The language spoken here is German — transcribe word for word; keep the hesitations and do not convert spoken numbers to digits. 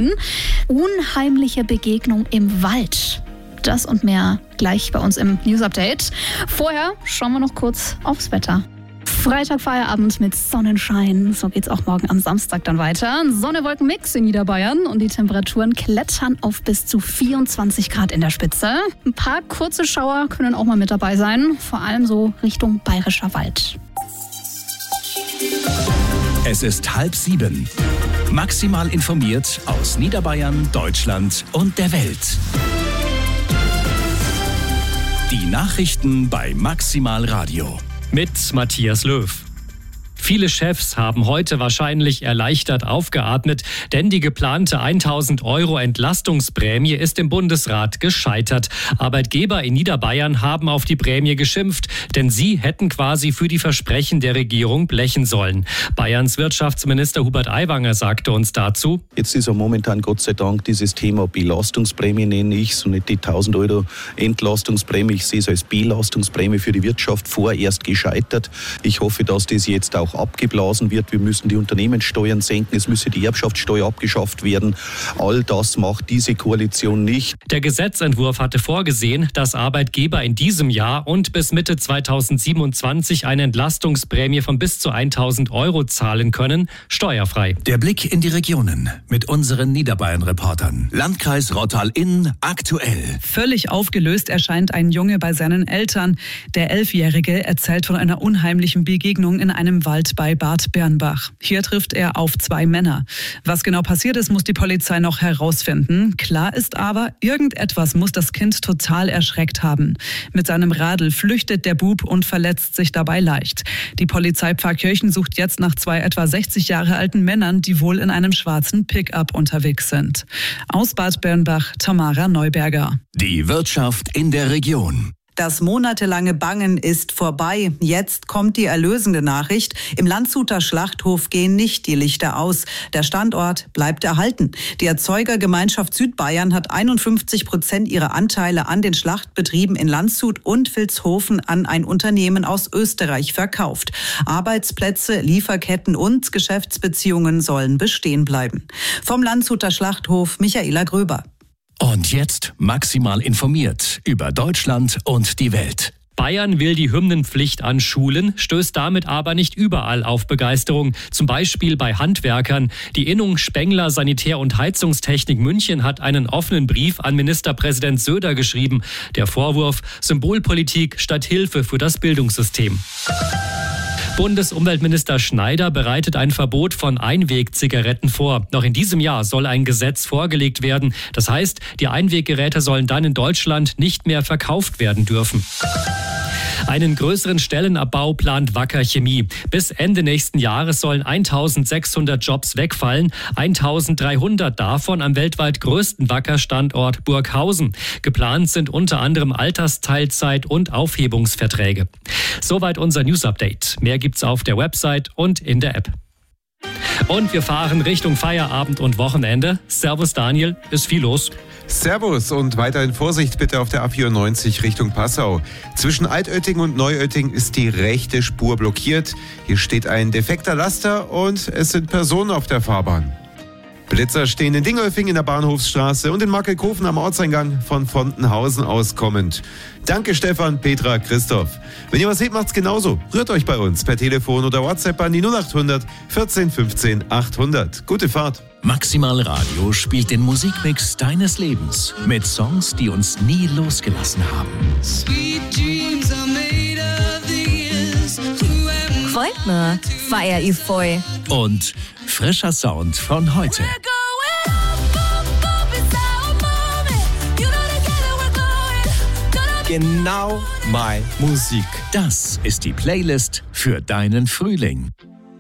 können. Unheimliche Begegnung im Wald. Das und mehr gleich bei uns im News Update. Vorher schauen wir noch kurz aufs Wetter. Freitag Feierabend mit Sonnenschein. So geht's auch morgen am Samstag dann weiter. Sonne-Wolken-Mix in Niederbayern und die Temperaturen klettern auf bis zu vierundzwanzig Grad in der Spitze. Ein paar kurze Schauer können auch mal mit dabei sein, vor allem so Richtung Bayerischer Wald. Es ist halb sieben. Maximal informiert aus Niederbayern, Deutschland und der Welt. Die Nachrichten bei Maximal Radio. Mit Matthias Löw. Viele Chefs haben heute wahrscheinlich erleichtert aufgeatmet, denn die geplante tausend Euro Entlastungsprämie ist im Bundesrat gescheitert. Arbeitgeber in Niederbayern haben auf die Prämie geschimpft, denn sie hätten quasi für die Versprechen der Regierung blechen sollen. Bayerns Wirtschaftsminister Hubert Aiwanger sagte uns dazu: Jetzt ist ja momentan Gott sei Dank dieses Thema Belastungsprämie, nenne ich es, und nicht die tausend Euro Entlastungsprämie. Ich sehe es als Belastungsprämie für die Wirtschaft vorerst gescheitert. Ich hoffe, dass das jetzt auch abgeblasen wird. Wir müssen die Unternehmenssteuern senken, es müsse die Erbschaftssteuer abgeschafft werden. All das macht diese Koalition nicht. Der Gesetzentwurf hatte vorgesehen, dass Arbeitgeber in diesem Jahr und bis Mitte zweitausendsiebenundzwanzig eine Entlastungsprämie von bis zu tausend Euro zahlen können, steuerfrei. Der Blick in die Regionen mit unseren Niederbayern-Reportern. Landkreis Rottal-Inn aktuell. Völlig aufgelöst erscheint ein Junge bei seinen Eltern. Der Elfjährige erzählt von einer unheimlichen Begegnung in einem Wald bei Bad Bernbach. Hier trifft er auf zwei Männer. Was genau passiert ist, muss die Polizei noch herausfinden. Klar ist aber, irgendetwas muss das Kind total erschreckt haben. Mit seinem Radl flüchtet der Bub und verletzt sich dabei leicht. Die Polizei Pfarrkirchen sucht jetzt nach zwei etwa sechzig Jahre alten Männern, die wohl in einem schwarzen Pickup unterwegs sind. Aus Bad Bernbach, Tamara Neuberger. Die Wirtschaft in der Region. Das monatelange Bangen ist vorbei. Jetzt kommt die erlösende Nachricht. Im Landshuter Schlachthof gehen nicht die Lichter aus. Der Standort bleibt erhalten. Die Erzeugergemeinschaft Südbayern hat einundfünfzig Prozent ihrer Anteile an den Schlachtbetrieben in Landshut und Vilshofen an ein Unternehmen aus Österreich verkauft. Arbeitsplätze, Lieferketten und Geschäftsbeziehungen sollen bestehen bleiben. Vom Landshuter Schlachthof Michaela Gröber. Und jetzt maximal informiert über Deutschland und die Welt. Bayern will die Hymnenpflicht an Schulen, stößt damit aber nicht überall auf Begeisterung. Zum Beispiel bei Handwerkern. Die Innung Spengler Sanitär- und Heizungstechnik München hat einen offenen Brief an Ministerpräsident Söder geschrieben. Der Vorwurf: Symbolpolitik statt Hilfe für das Bildungssystem. Bundesumweltminister Schneider bereitet ein Verbot von Einwegzigaretten vor. Noch in diesem Jahr soll ein Gesetz vorgelegt werden. Das heißt, die Einweggeräte sollen dann in Deutschland nicht mehr verkauft werden dürfen. Einen größeren Stellenabbau plant Wacker Chemie. Bis Ende nächsten Jahres sollen eintausendsechshundert Jobs wegfallen, eintausenddreihundert davon am weltweit größten Wacker-Standort Burghausen. Geplant sind unter anderem Altersteilzeit und Aufhebungsverträge. Soweit unser News-Update. Mehr gibt's auf der Website und in der App. Und wir fahren Richtung Feierabend und Wochenende. Servus Daniel, ist viel los. Servus und weiterhin Vorsicht bitte auf der A vierundneunzig Richtung Passau. Zwischen Altötting und Neuötting ist die rechte Spur blockiert. Hier steht ein defekter Laster und es sind Personen auf der Fahrbahn. Blitzer stehen in Dingolfing in der Bahnhofsstraße und in Markelkofen am Ortseingang von Fontenhausen aus kommend. Danke Stefan, Petra, Christoph. Wenn ihr was seht, macht's genauso. Rührt euch bei uns per Telefon oder WhatsApp an die null achthundert vierzehn fünfzehn achthundert. Gute Fahrt. Maximal Radio spielt den Musikmix deines Lebens mit Songs, die uns nie losgelassen haben. Freut mir, feier ich voll. Und frischer Sound von heute. Genau meine Musik. Das ist die Playlist für deinen Frühling.